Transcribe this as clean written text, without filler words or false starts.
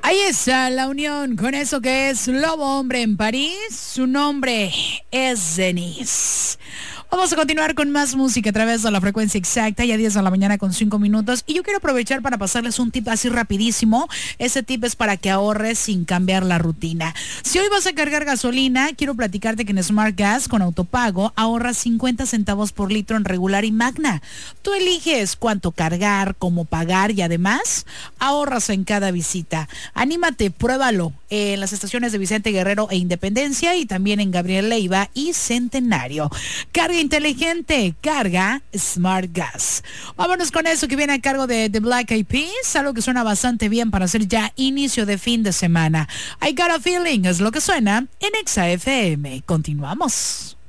Ahí está la unión con eso que es Lobo Hombre en París. Su nombre es Denise. Vamos a continuar con más música a través de la frecuencia exacta, ya 10 de la mañana con 5 minutos. Y yo quiero aprovechar para pasarles un tip así rapidísimo. Ese tip es para que ahorres sin cambiar la rutina. Si hoy vas a cargar gasolina, quiero platicarte que en Smart Gas con autopago ahorras 50 centavos por litro en regular y magna. Tú eliges cuánto cargar, cómo pagar y además ahorras en cada visita. Anímate, pruébalo en las estaciones de Vicente Guerrero e Independencia y también en Gabriel Leiva y Centenario. Carga inteligente, carga Smart Gas. Vámonos con eso que viene a cargo de The Black Eyed Peas, algo que suena bastante bien para hacer ya inicio de fin de semana. I Got a Feeling es lo que suena en Exa FM. Continuamos.